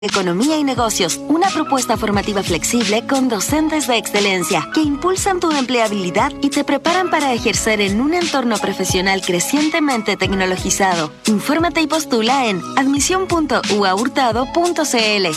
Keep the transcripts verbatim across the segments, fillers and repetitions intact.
Economía y negocios, una propuesta formativa flexible con docentes de excelencia que impulsan tu empleabilidad y te preparan para ejercer en un entorno profesional crecientemente tecnologizado. Infórmate y postula en admisión punto u a hurtado punto c l.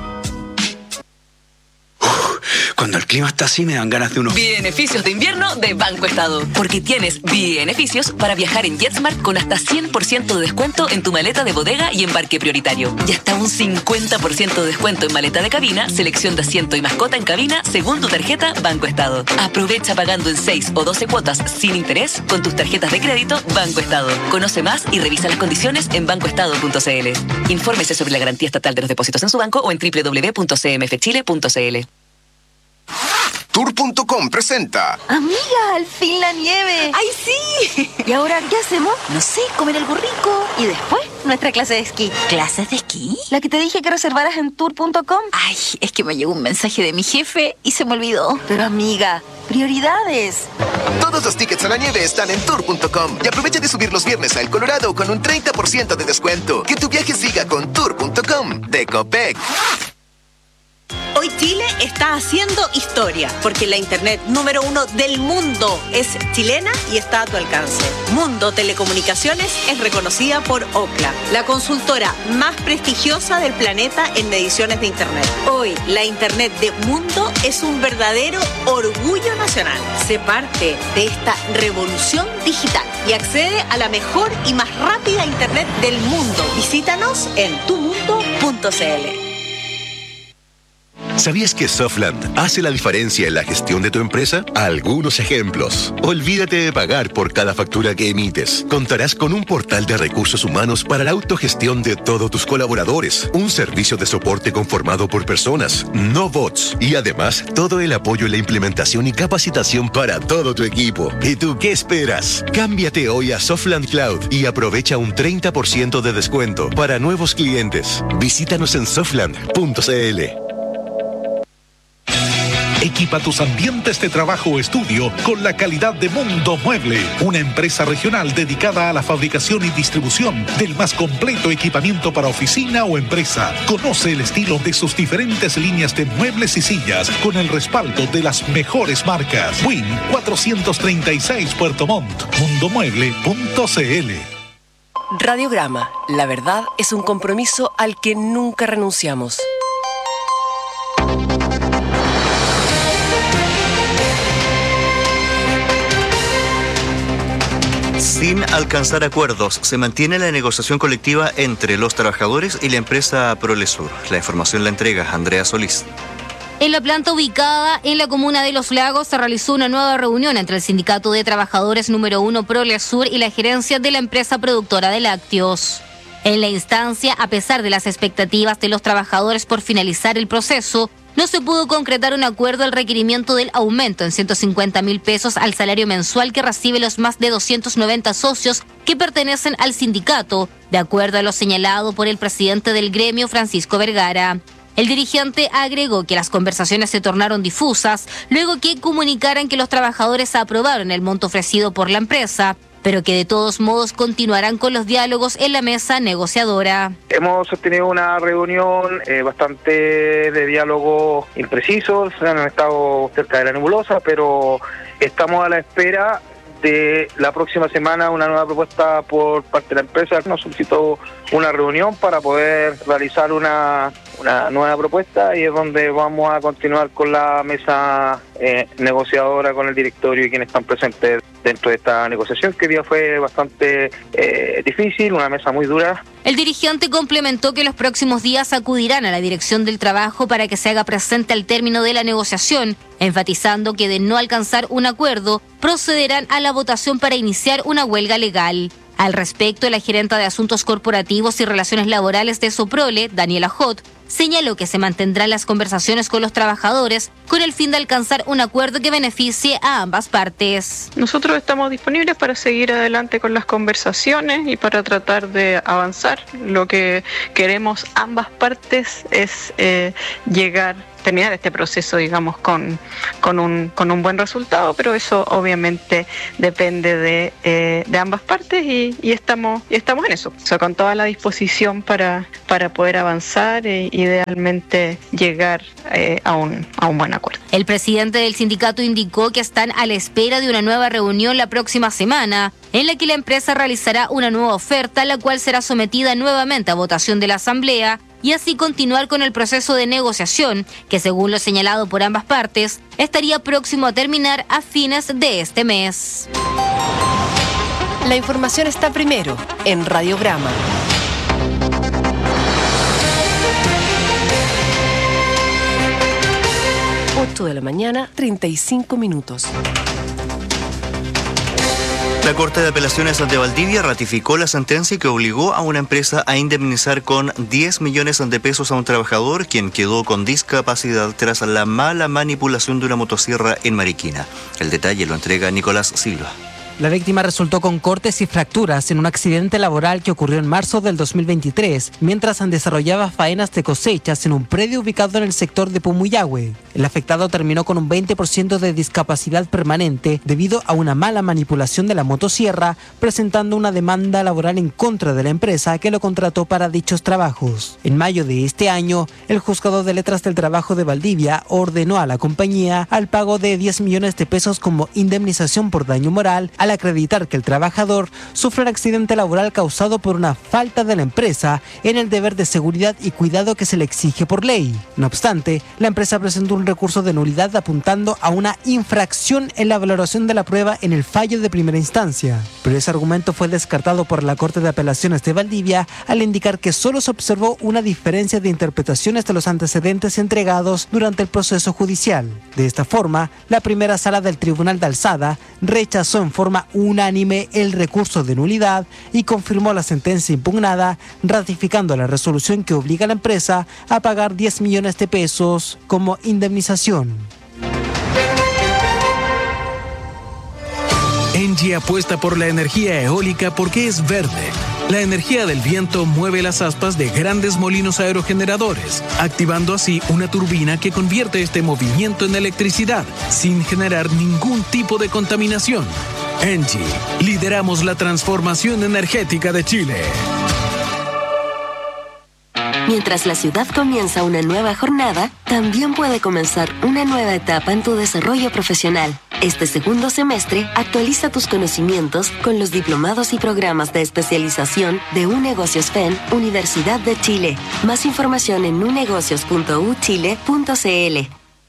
Cuando el clima está así me dan ganas de unos beneficios de invierno de Banco Estado. Porque tienes beneficios para viajar en JetSmart con hasta cien por ciento de descuento en tu maleta de bodega y embarque prioritario. Y hasta un cincuenta por ciento de descuento en maleta de cabina, selección de asiento y mascota en cabina según tu tarjeta Banco Estado. Aprovecha pagando en seis o doce cuotas sin interés con tus tarjetas de crédito Banco Estado. Conoce más y revisa las condiciones en banco estado punto c l. Infórmese sobre la garantía estatal de los depósitos en su banco o en doble u doble u doble u punto c m f chile punto c l. Tour punto com presenta. Amiga, al fin la nieve. ¡Ay, sí! ¿Y ahora qué hacemos? No sé, comer algo rico. Y después, nuestra clase de esquí. ¿Clases de esquí? La que te dije que reservaras en tour punto com. Ay, es que me llegó un mensaje de mi jefe y se me olvidó. Pero amiga, prioridades. Todos los tickets a la nieve están en tour punto com. Y aprovecha de subir los viernes a El Colorado con un treinta por ciento de descuento. Que tu viaje siga con tour punto com de Copec. Hoy Chile está haciendo historia, porque la internet número uno del mundo es chilena y está a tu alcance. Mundo Telecomunicaciones es reconocida por Ookla, la consultora más prestigiosa del planeta en mediciones de internet. Hoy, la internet de Mundo es un verdadero orgullo nacional. Sé parte de esta revolución digital y accede a la mejor y más rápida internet del mundo. Visítanos en tu mundo punto c l. ¿Sabías que Softland hace la diferencia en la gestión de tu empresa? Algunos ejemplos. Olvídate de pagar por cada factura que emites. Contarás con un portal de recursos humanos para la autogestión de todos tus colaboradores. Un servicio de soporte conformado por personas, no bots. Y además, todo el apoyo en la implementación y capacitación para todo tu equipo. ¿Y tú qué esperas? Cámbiate hoy a Softland Cloud y aprovecha un treinta por ciento de descuento para nuevos clientes. Visítanos en softland punto c l. Equipa tus ambientes de trabajo o estudio con la calidad de Mundo Mueble, una empresa regional dedicada a la fabricación y distribución del más completo equipamiento para oficina o empresa. Conoce el estilo de sus diferentes líneas de muebles y sillas con el respaldo de las mejores marcas. Win cuatrocientos treinta y seis Puerto Montt, mundo mueble punto c l. Radiograma. La verdad es un compromiso al que nunca renunciamos. Sin alcanzar acuerdos, se mantiene la negociación colectiva entre los trabajadores y la empresa Prolesur. La información la entrega Andrea Solís. En la planta ubicada en la comuna de Los Lagos se realizó una nueva reunión entre el Sindicato de Trabajadores número uno Prolesur y la gerencia de la empresa productora de lácteos. En la instancia, a pesar de las expectativas de los trabajadores por finalizar el proceso, no se pudo concretar un acuerdo al requerimiento del aumento en ciento cincuenta mil pesos al salario mensual que reciben los más de doscientos noventa socios que pertenecen al sindicato, de acuerdo a lo señalado por el presidente del gremio, Francisco Vergara. El dirigente agregó que las conversaciones se tornaron difusas luego que comunicaran que los trabajadores aprobaron el monto ofrecido por la empresa, pero que de todos modos continuarán con los diálogos en la mesa negociadora. Hemos sostenido una reunión eh, bastante de diálogos imprecisos, han estado cerca de la nebulosa, pero estamos a la espera de la próxima semana una nueva propuesta por parte de la empresa. Nos solicitó una reunión para poder realizar una, una nueva propuesta y es donde vamos a continuar con la mesa eh, negociadora con el directorio y quienes están presentes dentro de esta negociación, que día fue bastante eh, difícil, una mesa muy dura. El dirigente complementó que los próximos días acudirán a la Dirección del Trabajo para que se haga presente al término de la negociación, enfatizando que de no alcanzar un acuerdo, procederán a la votación para iniciar una huelga legal. Al respecto, la gerenta de Asuntos Corporativos y Relaciones Laborales de Soprole, Daniela Hot, señaló que se mantendrán las conversaciones con los trabajadores con el fin de alcanzar un acuerdo que beneficie a ambas partes. Nosotros estamos disponibles para seguir adelante con las conversaciones y para tratar de avanzar. Lo que queremos ambas partes es eh, llegar terminar este proceso, digamos, con, con, un, con un buen resultado, pero eso obviamente depende de, eh, de ambas partes y, y, estamos, y estamos en eso, o sea, con toda la disposición para, para poder avanzar y, idealmente llegar eh, a, un, a un buen acuerdo. El presidente del sindicato indicó que están a la espera de una nueva reunión la próxima semana, en la que la empresa realizará una nueva oferta, la cual será sometida nuevamente a votación de la Asamblea, y así continuar con el proceso de negociación, que según lo señalado por ambas partes, estaría próximo a terminar a fines de este mes. La información está primero en Radiograma. ocho de la mañana, treinta y cinco minutos. La Corte de Apelaciones de Valdivia ratificó la sentencia que obligó a una empresa a indemnizar con diez millones de pesos a un trabajador quien quedó con discapacidad tras la mala manipulación de una motosierra en Mariquina. El detalle lo entrega Nicolás Silva. La víctima resultó con cortes y fracturas en un accidente laboral que ocurrió en marzo del dos mil veintitrés, mientras desarrollaba faenas de cosechas en un predio ubicado en el sector de Pumuyahue. El afectado terminó con un veinte por ciento de discapacidad permanente debido a una mala manipulación de la motosierra, presentando una demanda laboral en contra de la empresa que lo contrató para dichos trabajos. En mayo de este año, el Juzgado de Letras del Trabajo de Valdivia ordenó a la compañía al pago de diez millones de pesos como indemnización por daño moral, al acreditar que el trabajador sufre un accidente laboral causado por una falta de la empresa en el deber de seguridad y cuidado que se le exige por ley. No obstante, la empresa presentó un recurso de nulidad apuntando a una infracción en la valoración de la prueba en el fallo de primera instancia. Pero ese argumento fue descartado por la Corte de Apelaciones de Valdivia al indicar que solo se observó una diferencia de interpretaciones de los antecedentes entregados durante el proceso judicial. De esta forma, la primera sala del Tribunal de Alzada rechazó en forma unánime el recurso de nulidad y confirmó la sentencia impugnada, ratificando la resolución que obliga a la empresa a pagar diez millones de pesos como indemnización. Engie apuesta por la energía eólica porque es verde. La energía del viento mueve las aspas de grandes molinos aerogeneradores, activando así una turbina que convierte este movimiento en electricidad, sin generar ningún tipo de contaminación. Engie, lideramos la transformación energética de Chile. Mientras la ciudad comienza una nueva jornada, también puede comenzar una nueva etapa en tu desarrollo profesional. Este segundo semestre, actualiza tus conocimientos con los diplomados y programas de especialización de UNegocios F E N, Universidad de Chile. Más información en unegocios punto u chile punto c l.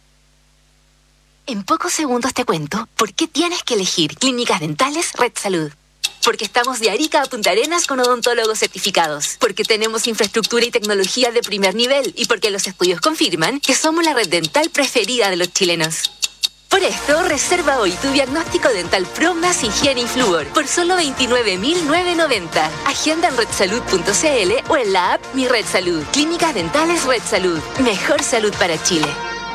En pocos segundos te cuento por qué tienes que elegir Clínicas Dentales Red Salud. Porque estamos de Arica a Punta Arenas con odontólogos certificados. Porque tenemos infraestructura y tecnología de primer nivel. Y porque los estudios confirman que somos la red dental preferida de los chilenos. Por esto, reserva hoy tu diagnóstico dental Pro más higiene y flúor por solo veintinueve mil novecientos noventa. Agenda en red salud punto c l o en la app Mi Red Salud. Clínicas Dentales Red Salud. Mejor salud para Chile.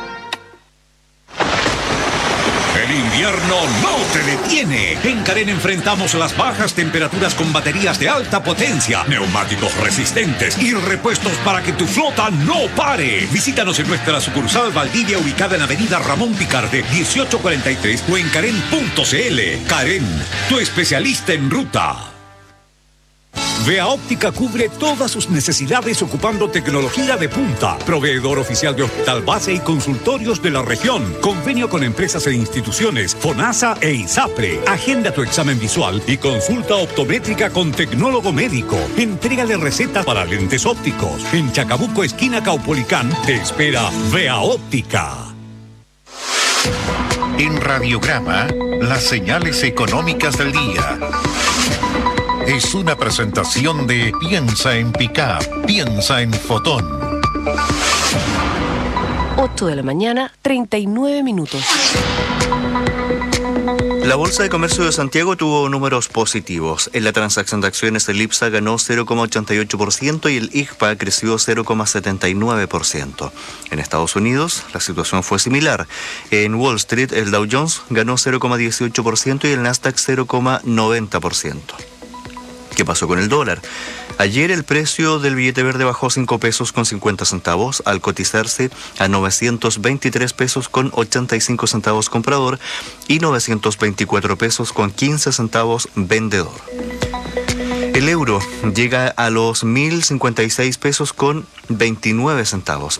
El invierno no te detiene. En Carén enfrentamos las bajas temperaturas con baterías de alta potencia, neumáticos resistentes y repuestos para que tu flota no pare. Visítanos en nuestra sucursal Valdivia, ubicada en Avenida Ramón Picarde, dieciocho cuarenta y tres, o en carén punto c l. Carén, tu especialista en ruta. Vea Óptica cubre todas sus necesidades ocupando tecnología de punta. Proveedor oficial de hospital base y consultorios de la región. Convenio con empresas e instituciones, FONASA e ISAPRE. Agenda tu examen visual y consulta optométrica con tecnólogo médico. Entrégale recetas para lentes ópticos. En Chacabuco, esquina Caupolicán, te espera Vea Óptica. En Radiograma, las señales económicas del día. Es una presentación de Piensa en Pickup, piensa en Fotón. ocho de la mañana, treinta y nueve minutos. La Bolsa de Comercio de Santiago tuvo números positivos. En la transacción de acciones, el IPSA ganó cero coma ochenta y ocho por ciento y el I G P A creció cero coma setenta y nueve por ciento. En Estados Unidos, la situación fue similar. En Wall Street, el Dow Jones ganó cero coma dieciocho por ciento y el Nasdaq cero coma noventa por ciento. ¿Qué pasó con el dólar? Ayer el precio del billete verde bajó cinco pesos con cincuenta centavos al cotizarse a novecientos veintitrés pesos con ochenta y cinco centavos comprador y novecientos veinticuatro pesos con quince centavos vendedor. El euro llega a los mil cincuenta y seis pesos con veintinueve centavos.